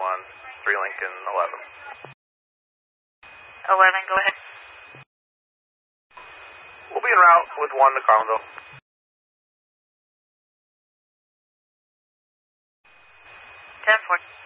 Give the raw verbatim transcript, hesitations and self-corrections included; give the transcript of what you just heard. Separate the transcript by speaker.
Speaker 1: one, three Lincoln, eleven.
Speaker 2: eleven, go ahead.
Speaker 1: We'll be en route with one to Carlinville.
Speaker 2: ten four.